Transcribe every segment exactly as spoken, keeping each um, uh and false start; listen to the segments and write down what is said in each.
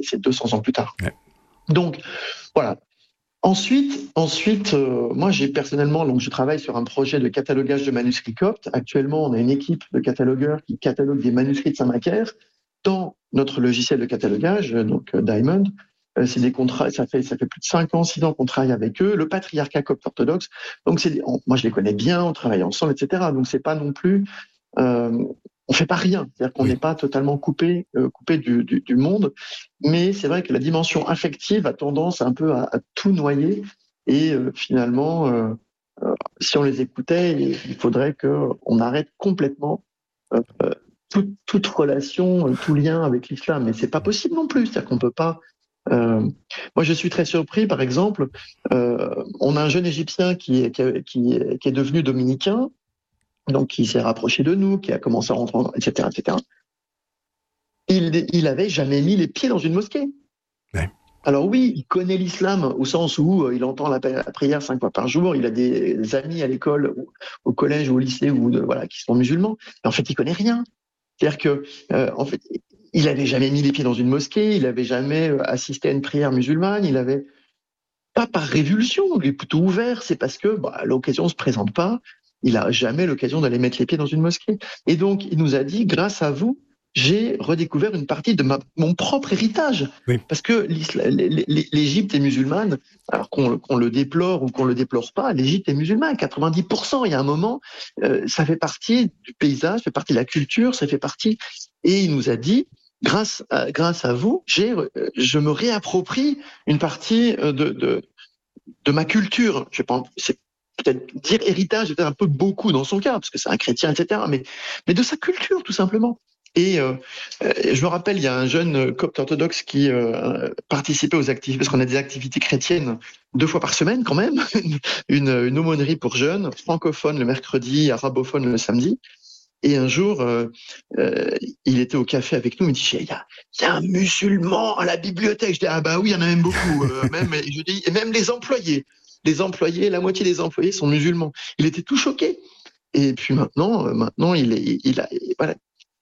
c'est deux cents ans plus tard. Ouais. Donc, voilà. Ensuite, ensuite euh, moi, j'ai personnellement, donc, je travaille sur un projet de catalogage de manuscrits coptes. Actuellement, on a une équipe de catalogueurs qui catalogue des manuscrits de Saint-Macaire dans notre logiciel de catalogage, donc euh, Diamond. Euh, c'est des contrats, ça fait, ça fait plus de cinq ans, six ans qu'on travaille avec eux. Le patriarcat copte orthodoxe. Donc, c'est, on, moi, je les connais bien, on travaille ensemble, et cetera. Donc, c'est pas non plus, euh, on fait pas rien. C'est-à-dire qu'on Oui. n'est pas totalement coupé, euh, coupé du, du, du monde. Mais c'est vrai que la dimension affective a tendance un peu à, à tout noyer. Et euh, finalement, euh, euh, si on les écoutait, il faudrait qu'on arrête complètement euh, toute, toute relation, euh, tout lien avec l'islam. Mais c'est pas possible non plus. C'est-à-dire qu'on peut pas. Euh, moi, je suis très surpris. Par exemple, euh, on a un jeune Égyptien qui est, qui, est- qui est, qui est devenu dominicain, donc qui s'est rapproché de nous, qui a commencé à rentrer, en- et cetera, et cetera. Il, il avait jamais mis les pieds dans une mosquée. Ouais. Alors oui, il connaît l'islam au sens où euh, il entend la, la prière cinq fois par jour. Il a des, des amis à l'école, ou, au collège ou au lycée ou de, voilà qui sont musulmans. Mais en fait, il connaît rien. C'est-à-dire que euh, en fait, il avait jamais mis les pieds dans une mosquée. Il avait jamais euh, assisté à une prière musulmane. Il avait pas par révulsion. Il est plutôt ouvert. C'est parce que bah, l'occasion se présente pas. Il a jamais l'occasion d'aller mettre les pieds dans une mosquée. Et donc, il nous a dit, grâce à vous, j'ai redécouvert une partie de ma, mon propre héritage. Oui. Parce que l'Égypte est musulmane, alors qu'on, qu'on le déplore ou qu'on le déplore pas, l'Égypte est musulmane, quatre-vingt-dix pour cent. Il y a un moment, euh, ça fait partie du paysage, ça fait partie de la culture, ça fait partie. Et il nous a dit, grâce à, grâce à vous, j'ai, je me réapproprie une partie de, de, de ma culture. Je pense, c'est peut-être dire héritage, c'est peut-être un peu beaucoup dans son cas, parce que c'est un chrétien, et cetera. Mais, mais de sa culture, tout simplement. Et euh, je me rappelle, il y a un jeune copte orthodoxe qui euh, participait aux activités, parce qu'on a des activités chrétiennes deux fois par semaine quand même, une, une aumônerie pour jeunes, francophone le mercredi, arabophone le samedi. Et un jour, euh, euh, il était au café avec nous, il me dit, il y a, il y a un musulman à la bibliothèque. Je dis, ah bah oui, il y en a même beaucoup. Euh, même, je dis, et même les employés. Les employés, la moitié des employés sont musulmans. Il était tout choqué. Et puis maintenant, maintenant, il est, il a, voilà.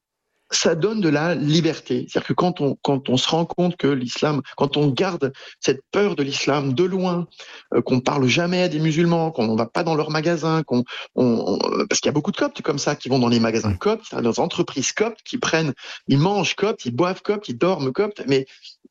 Ça donne de la liberté. C'est-à-dire que quand on, quand on se rend compte que l'islam, quand on garde cette peur de l'islam de loin, euh, qu'on parle jamais à des musulmans, qu'on ne va pas dans leurs magasins, qu'on, on, on, parce qu'il y a beaucoup de coptes comme ça qui vont dans les magasins coptes, dans les entreprises coptes, qui prennent, ils mangent coptes, ils boivent coptes, ils dorment coptes, mais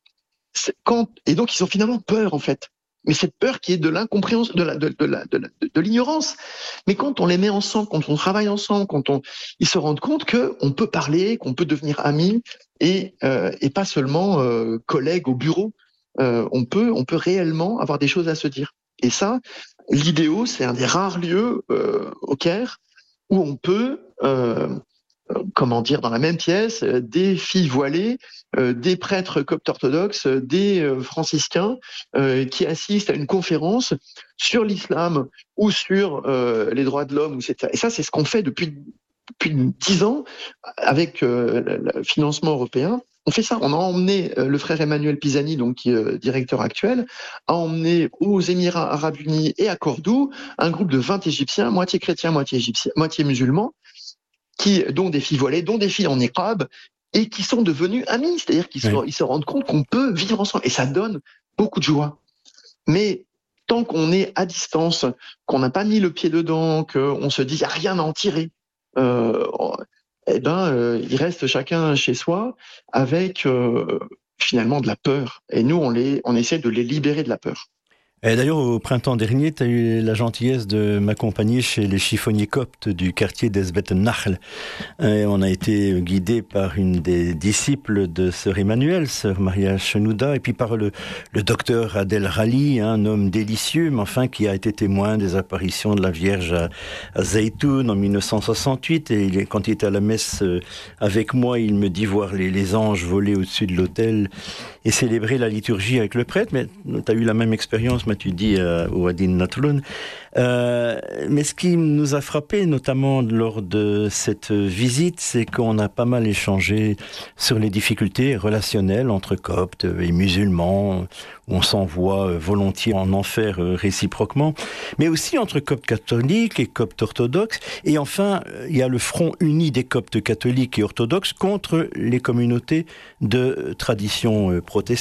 c'est quand, et donc ils ont finalement peur en fait. Mais cette peur qui est de l'incompréhension, de, la, de, de, la, de, la, de l'ignorance. Mais quand on les met ensemble, quand on travaille ensemble, quand on, ils se rendent compte que on peut parler, qu'on peut devenir amis et, euh, et pas seulement euh, collègues au bureau. Euh, on peut, on peut réellement avoir des choses à se dire. Et ça, l'Idéo, c'est un des rares lieux euh, au Caire où on peut euh, comment dire, dans la même pièce, euh, des filles voilées, euh, des prêtres coptes orthodoxes, des euh, franciscains euh, qui assistent à une conférence sur l'islam ou sur euh, les droits de l'homme, et cetera. Et ça, c'est ce qu'on fait depuis depuis dix ans avec euh, le, le financement européen. On fait ça. On a emmené euh, le frère Emmanuel Pisani, donc qui est euh, directeur actuel, a emmené aux Émirats Arabes Unis et à Cordoue un groupe de vingt Égyptiens, moitié chrétiens, moitié égyptiens, moitié musulmans, qui, dont des filles voilées, dont des filles en niqab, et qui sont devenus amis. C'est-à-dire qu'ils Oui. se, ils se rendent compte qu'on peut vivre ensemble. Et ça donne beaucoup de joie. Mais tant qu'on est à distance, qu'on n'a pas mis le pied dedans, qu'on se dit, il n'y a rien à en tirer, euh, eh ben, euh, il reste chacun chez soi avec euh, finalement de la peur. Et nous, on, les, on essaie de les libérer de la peur. Et d'ailleurs, au printemps dernier, tu as eu la gentillesse de m'accompagner chez les chiffonniers coptes du quartier d'Ezbet Nahl. Et on a été guidé par une des disciples de sœur Emmanuel, sœur Maria Chenouda, et puis par le, le docteur Adel Rali, un homme délicieux, mais enfin qui a été témoin des apparitions de la Vierge à, à Zaytoun en mille neuf cent soixante-huit. Et il, quand il était à la messe avec moi, il me dit voir les, les anges voler au-dessus de l'autel et célébrer la liturgie avec le prêtre. Mais tu as eu la même expérience, tu dis euh, au Hadin Natroun. Euh, mais ce qui nous a frappé, notamment lors de cette visite, c'est qu'on a pas mal échangé sur les difficultés relationnelles entre coptes et musulmans, où on s'envoie volontiers en enfer réciproquement, mais aussi entre coptes catholiques et coptes orthodoxes. Et enfin, il y a le front uni des coptes catholiques et orthodoxes contre les communautés de tradition protestantes.